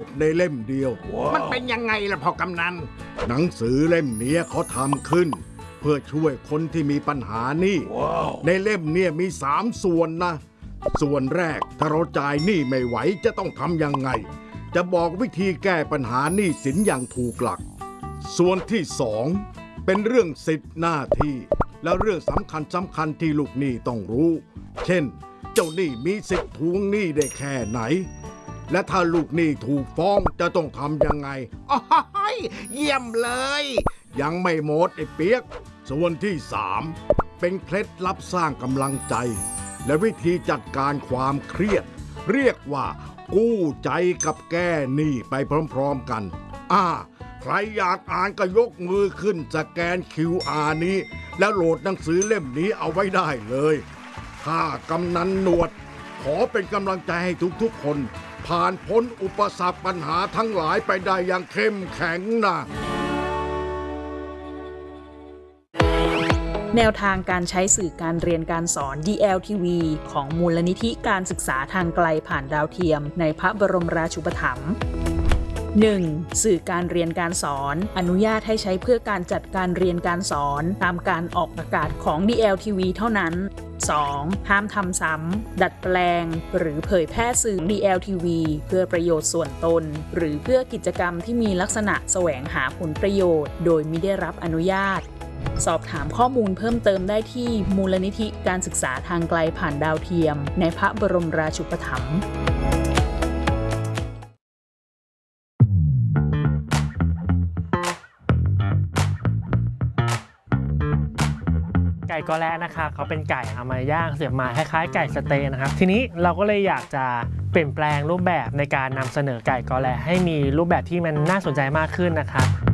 ในเล่มเดียวมันเป็นยังไงล่ะพ่อกำนันหนังสือเล่มนี้เขาทำขึ้นเพื่อช่วยคนที่มีปัญหาหนี้ในเล่มเนี่ยมี3 ส่วนนะส่วนแรกถ้าเราจ่ายหนี้ไม่ไหวจะต้องทำยังไงจะบอกวิธีแก้ปัญหาหนี้สินอย่างถูกหลักส่วนที่2เป็นเรื่องสิทธิหน้าที่และเรื่องสำคัญที่ลูกหนี้ต้องรู้เช่นเจ้าหนี้มีสิทธิ์ทวงหนี้ได้แค่ไหนและถ้าลูกหนี้ถูกฟ้องจะต้องทำยังไงโอ้ยเยี่ยมเลยยังไม่หมดไอ้เปียกส่วนที่3เป็นเคล็ดลับสร้างกำลังใจและวิธีจัดการความเครียดเรียกว่ากู้ใจกับแก้หนี้ไปพร้อมๆกันใครอยากอ่านก็ยกมือขึ้นสแกน QR นี้แล้วโหลดหนังสือเล่มนี้เอาไว้ได้เลยข้ากำนันหนวดขอเป็นกำลังใจให้ทุกๆคนผ่านพ้นอุปสรรคปัญหาทั้งหลายไปได้อย่างเข้มแข็งนะแนวทางการใช้สื่อการเรียนการสอน DLTV ของมูลนิธิการศึกษาทางไกลผ่านดาวเทียมในพระบรมราชูปถัมภ์ 1. สื่อการเรียนการสอนอนุญาตให้ใช้เพื่อการจัดการเรียนการสอนตามการออกอากาศของ DLTV เท่านั้น 2. ห้ามทำซ้ำดัดแปลงหรือเผยแพร่สื่อ DLTV เพื่อประโยชน์ส่วนตนหรือเพื่อกิจกรรมที่มีลักษณะแสวงหาผลประโยชน์โดยมิได้รับอนุญาตสอบถามข้อมูลเพิ่มเติมได้ที่มูลนิธิการศึกษาทางไกลผ่านดาวเทียมในพระบรมราชูปถัมภ์ไก่กอแระนะคะเขาเป็นไก่เอามาย่างเสียบไม้คล้ายๆไก่สเต๊ะนะครับทีนี้เราก็เลยอยากจะเปลี่ยนแปลงรูปแบบในการนำเสนอไก่กอแระให้มีรูปแบบที่มันน่าสนใจมากขึ้นนะครับ